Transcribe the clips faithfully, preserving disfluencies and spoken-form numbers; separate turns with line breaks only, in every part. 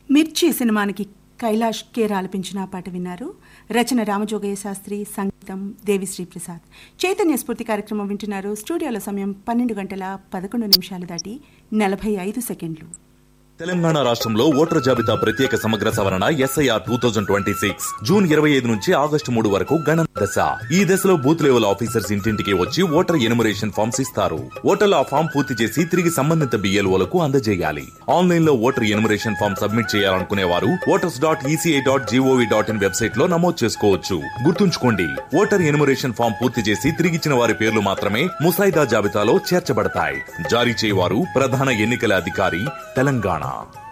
మిర్చి సినిమానికి కైలాష్ కేర్ ఆలపించిన పాట విన్నారు. రచన రామజోగయ్య శాస్త్రి, సంగీతం దేవిశ్రీ ప్రసాద్. చైతన్య స్ఫూర్తి కార్యక్రమం వింటున్నారు. స్టూడియోలో సమయం పన్నెండు గంటల పదకొండు నిమిషాలు దాటి నలభై ఐదు సెకండ్లు.
తెలంగాణ రాష్ట్రంలో ఓటర్ జాబితా ప్రత్యేక సమగ్ర సవరణ SIR two thousand twenty six June ఇరవై ఐదు నుంచి ఆగస్టు మూడు వరకు గణన దశ. ఈ దశలో బూత్ లెవెల్ ఆఫీసర్స్ ఇంటింటికి వచ్చి ఓటర్ ఎన్యుమరేషన్ ఫామ్స్ ఇస్తారు. ఓటర్లు ఆ ఫామ్ పూర్తి చేసి తిరిగి సంబంధిత బిఎల్ఓలకు అందజేయాలి. ఆన్లైన్ లో ఓటర్ ఎన్యుమరేషన్ ఫామ్ సబ్మిట్ చేయాలనుకునే వారు voters dot ECI dot GOV dot in website లో నమోదు చేసుకోవచ్చు. గుర్తుంచుకోండి, ఓటర్ ఎన్యుమరేషన్ ఫామ్ పూర్తి చేసి తిరిగిచ్చిన వారి పేర్లు మాత్రమే ముసాయిదా జాబితాలో చేర్చబడతాయి. జారీ చేయవారు ప్రధాన ఎన్నికల అధికారి, తెలంగాణ.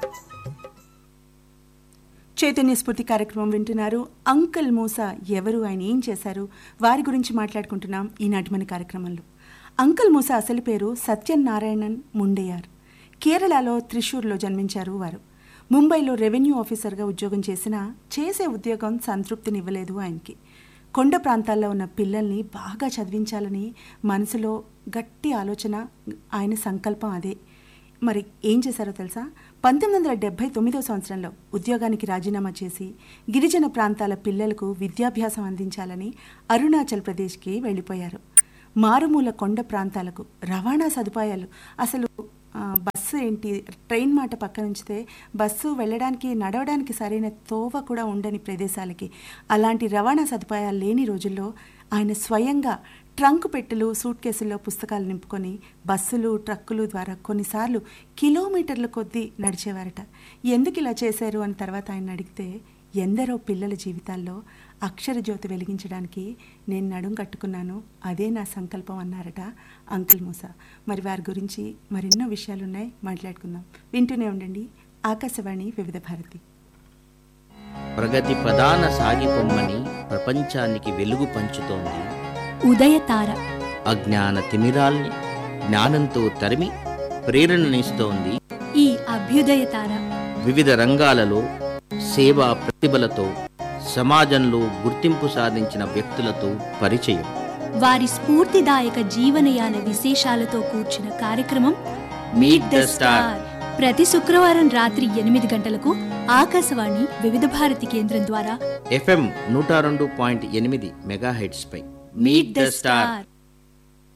చైతన్య స్ఫూర్తి కార్యక్రమం వింటున్నారు. అంకుల్ మూసా ఎవరు, ఆయన ఏం చేశారు, వారి గురించి మాట్లాడుకుంటున్నాం ఈనాటి మన కార్యక్రమంలో. అంకుల్ మూసా అసలు పేరు సత్యనారాయణన్ ముండేయార్. కేరళలో త్రిశూర్లో జన్మించారు వారు. ముంబైలో రెవెన్యూ ఆఫీసర్గా ఉద్యోగం చేసినా చేసే ఉద్యోగం సంతృప్తినివ్వలేదు ఆయనకి. కొండ ప్రాంతాల్లో ఉన్న పిల్లల్ని బాగా చదివించాలని మనసులో గట్టి ఆలోచన, ఆయన సంకల్పం అదే. మరి ఏం చేశారో తెలుసా? పంతొమ్మిది వందల డెబ్బై తొమ్మిదో సంవత్సరంలో ఉద్యోగానికి రాజీనామా చేసి గిరిజన ప్రాంతాల పిల్లలకు విద్యాభ్యాసం అందించాలని అరుణాచల్ ప్రదేశ్కి వెళ్ళిపోయారు. మారుమూల కొండ ప్రాంతాలకు రవాణా సదుపాయాలు, అసలు బస్సు ఏంటి, ట్రైన్ మాట పక్కన ఉంచితే బస్సు వెళ్ళడానికి నడవడానికి సరైన తోవ కూడా ఉండని ప్రదేశాలకి, అలాంటి రవాణా సదుపాయాలు లేని రోజుల్లో ఆయన స్వయంగా ట్రంక్ పెట్టెలు, సూట్ కేసుల్లో పుస్తకాలు నింపుకొని బస్సులు, ట్రక్కులు ద్వారా కొన్నిసార్లు కిలోమీటర్ల కొద్దీ నడిచేవారట. ఎందుకు ఇలా చేశారు అని తర్వాత ఆయన అడిగితే, ఎందరో పిల్లల జీవితాల్లో అక్షర జ్యోతి వెలిగించడానికి నేను నడుం కట్టుకున్నాను, అదే నా సంకల్పం అన్నారట అంకుల్ మూసా. మరి వారి గురించి మరెన్నో విషయాలున్నాయి, మాట్లాడుకుందాం. వింటూనే ఉండండి ఆకాశవాణి వివిధ భారతి.
ప్రగతి ప్రధాన సాగిపొమ్మని ప్రపంచానికి వెలుగు పంచుతోంది
ఉదయతార.
అజ్ఞాన తిమిరాల్ని జ్ఞానంతో తరిమి ప్రేరణనిస్తోంది
ఈ అభ్యుదయతార.
వివిధ రంగాలలో సేవా ప్రతిభలతో సమాజంలో గుర్తింపు సాధించిన వ్యక్తులతో పరిచయం,
వారి స్ఫూర్తిదాయక జీవనయాన విశేషాలతో కూర్చిన కార్యక్రమం మీట్ ద స్టార్. ప్రతి శుక్రవారం రాత్రి ఎనిమిది గంటలకు ఆకాశవాణి వివిధ భారతి కేంద్రం ద్వారా
ఎఫ్ఎం నూట రెండు పాయింట్ ఎనిమిది megahertz pi meet the star.